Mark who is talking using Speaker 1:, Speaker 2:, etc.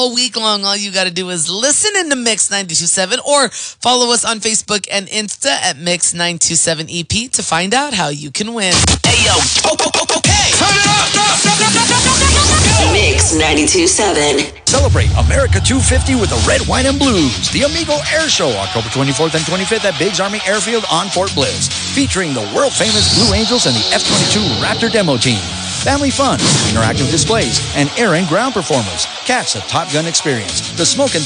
Speaker 1: all week long. All you got to do is listen into Mix 927 or follow us on Facebook and Insta at Mix927EP to find out how you can win.
Speaker 2: Hey, yo. Hey. Turn it up.
Speaker 3: Mix 92.7.
Speaker 4: Celebrate America 250 with the Red, White, and Blues. The Amigo Air Show, October 24th and 25th at Biggs Army Airfield on Fort Bliss. Featuring the world-famous Blue Angels and the F-22 Raptor demo team. Family fun, interactive displays, and air and ground performers. Catch the Top Gun experience. The Smoke and